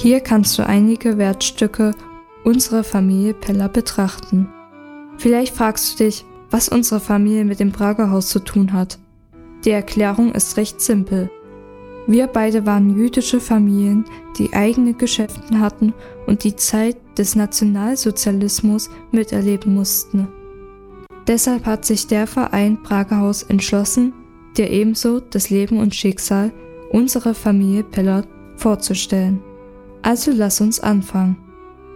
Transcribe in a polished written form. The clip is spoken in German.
Hier kannst du einige Wertstücke unserer Familie Peller betrachten. Vielleicht fragst du dich, was unsere Familie mit dem Prager Haus zu tun hat. Die Erklärung ist recht simpel. Wir beide waren jüdische Familien, die eigene Geschäfte hatten und die Zeit des Nationalsozialismus miterleben mussten. Deshalb hat sich der Verein Prager Haus entschlossen, dir ebenso das Leben und Schicksal unserer Familie Peller vorzustellen. Also lass uns anfangen.